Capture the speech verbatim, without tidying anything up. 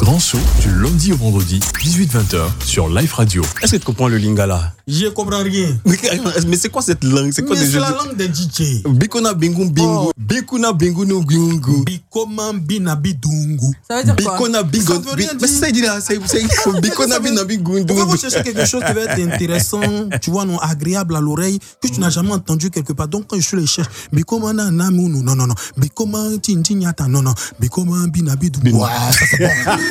Grand Saut, du lundi au vendredi, dix-huit vingt heures, sur Life Radio. Est-ce que tu comprends le lingala? Je comprends rien. Mais c'est quoi cette langue? C'est quoi Mais des c'est jeux la de... langue des D J. Bikona bingu bingu. Oh. Bikona bingu no bingu. Bikoma binabi dungu. Ça veut dire quoi? Bikona bingu. Ça veut rien Mais dire. ça il dit là, c'est c'est Bikona binabi gungu. On va vous chercher quelque chose qui va être intéressant, tu vois, non, agréable à l'oreille, que tu n'as jamais entendu quelque part. Donc quand je suis les cherche, Bikoma na namu non non non, Bikoma tintinyata non non, Bikoma binabi dungu. Ouais, ça c'est bon.